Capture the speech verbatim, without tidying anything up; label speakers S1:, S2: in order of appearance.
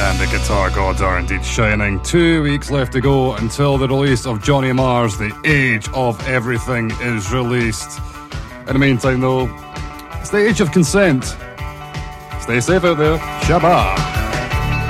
S1: And the guitar gods are indeed shining. Two weeks left to go until the release of Johnny Marr's The Age of Everything is released. In the meantime, though, it's the age of consent. Stay safe out there. Shabbat.